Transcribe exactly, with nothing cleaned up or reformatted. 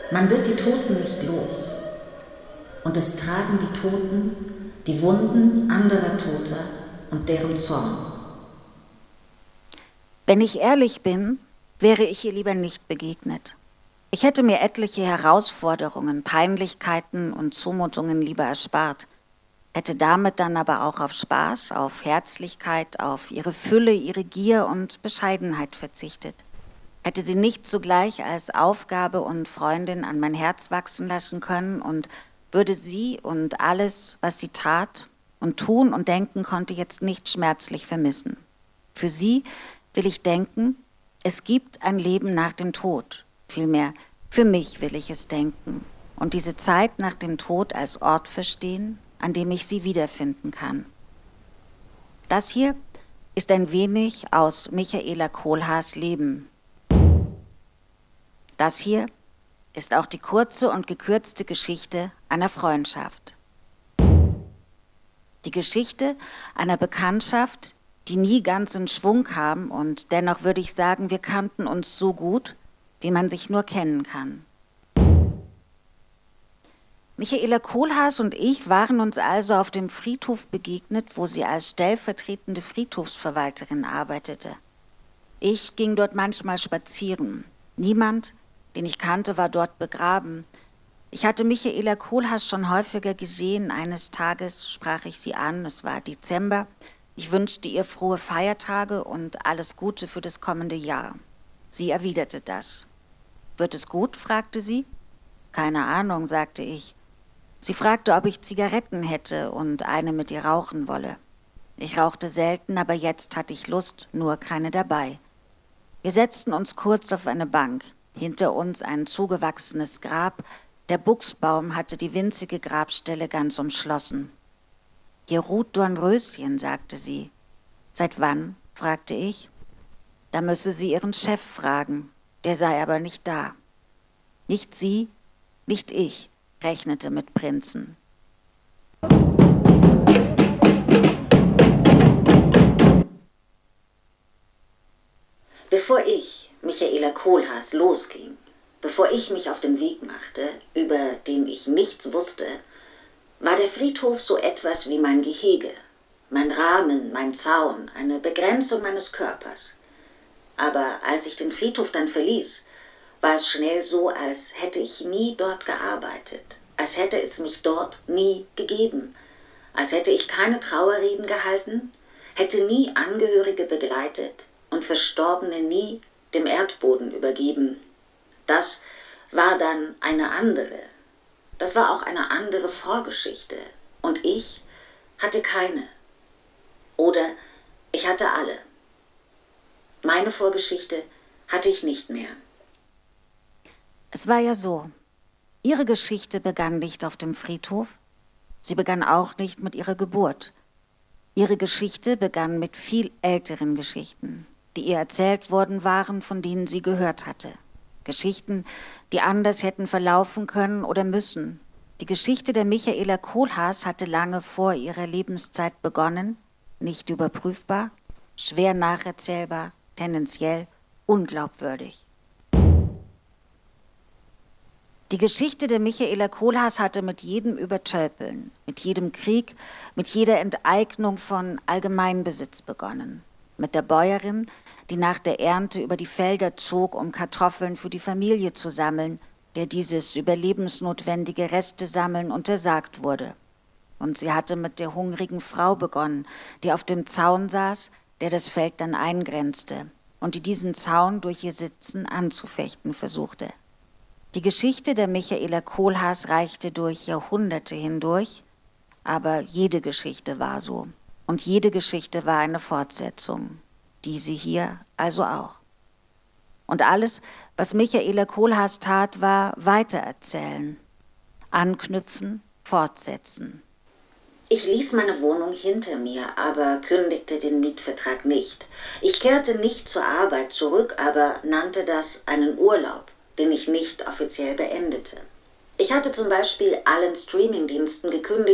Man wird die Toten nicht los. Und es tragen die Toten die Wunden anderer Toter und deren Zorn. Wenn ich ehrlich bin, wäre ich ihr lieber nicht begegnet. Ich hätte mir etliche Herausforderungen, Peinlichkeiten und Zumutungen lieber erspart, hätte damit dann aber auch auf Spaß, auf Herzlichkeit, auf ihre Fülle, ihre Gier und Bescheidenheit verzichtet. Hätte sie nicht zugleich als Aufgabe und Freundin an mein Herz wachsen lassen können und würde sie und alles, was sie tat und tun und denken konnte, jetzt nicht schmerzlich vermissen. Für sie will ich denken, es gibt ein Leben nach dem Tod. Vielmehr, für mich will ich es denken und diese Zeit nach dem Tod als Ort verstehen, an dem ich sie wiederfinden kann. Das hier ist ein wenig aus Michaela Kohlhaas Leben. Das hier ist auch die kurze und gekürzte Geschichte einer Freundschaft. Die Geschichte einer Bekanntschaft, die nie ganz in Schwung kam und dennoch würde ich sagen, wir kannten uns so gut, wie man sich nur kennen kann. Michaela Kohlhaas und ich waren uns also auf dem Friedhof begegnet, wo sie als stellvertretende Friedhofsverwalterin arbeitete. Ich ging dort manchmal spazieren. Niemand, den ich kannte, war dort begraben. Ich hatte Michaela Kohlhaas schon häufiger gesehen. Eines Tages sprach ich sie an, es war Dezember. Ich wünschte ihr frohe Feiertage und alles Gute für das kommende Jahr. Sie erwiderte das. »Wird es gut?« fragte sie. »Keine Ahnung«, sagte ich. Sie fragte, ob ich Zigaretten hätte und eine mit ihr rauchen wolle. Ich rauchte selten, aber jetzt hatte ich Lust, nur keine dabei. Wir setzten uns kurz auf eine Bank. Hinter uns ein zugewachsenes Grab. Der Buchsbaum hatte die winzige Grabstelle ganz umschlossen. »Hier ruht Dornröschen«, sagte sie. »Seit wann?« fragte ich. Da müsse sie ihren Chef fragen, der sei aber nicht da. Nicht sie, nicht ich rechnete mit Prinzen. Bevor ich, Michaela Kohlhaas, losging, bevor ich mich auf den Weg machte, über den ich nichts wusste, war der Friedhof so etwas wie mein Gehege, mein Rahmen, mein Zaun, eine Begrenzung meines Körpers. Aber als ich den Friedhof dann verließ, war es schnell so, als hätte ich nie dort gearbeitet, als hätte es mich dort nie gegeben, als hätte ich keine Trauerreden gehalten, hätte nie Angehörige begleitet und Verstorbene nie dem Erdboden übergeben. Das war dann eine andere. Das war auch eine andere Vorgeschichte. Und ich hatte keine. Oder ich hatte alle. Meine Vorgeschichte hatte ich nicht mehr. Es war ja so. Ihre Geschichte begann nicht auf dem Friedhof. Sie begann auch nicht mit ihrer Geburt. Ihre Geschichte begann mit viel älteren Geschichten, die ihr erzählt worden waren, von denen sie gehört hatte. Geschichten, die anders hätten verlaufen können oder müssen. Die Geschichte der Michaela Kohlhaas hatte lange vor ihrer Lebenszeit begonnen, nicht überprüfbar, schwer nacherzählbar, tendenziell unglaubwürdig. Die Geschichte der Michaela Kohlhaas hatte mit jedem Übertölpeln, mit jedem Krieg, mit jeder Enteignung von Allgemeinbesitz begonnen. Mit der Bäuerin, die nach der Ernte über die Felder zog, um Kartoffeln für die Familie zu sammeln, der dieses überlebensnotwendige Restesammeln untersagt wurde. Und sie hatte mit der hungrigen Frau begonnen, die auf dem Zaun saß, der das Feld dann eingrenzte und die diesen Zaun durch ihr Sitzen anzufechten versuchte. Die Geschichte der Michaela Kohlhaas reichte durch Jahrhunderte hindurch, aber jede Geschichte war so. Und jede Geschichte war eine Fortsetzung. Diese hier also auch. Und alles, was Michaela Kohlhaas tat, war weitererzählen, anknüpfen, fortsetzen. Ich ließ meine Wohnung hinter mir, aber kündigte den Mietvertrag nicht. Ich kehrte nicht zur Arbeit zurück, aber nannte das einen Urlaub, den ich nicht offiziell beendete. Ich hatte zum Beispiel allen Streamingdiensten gekündigt,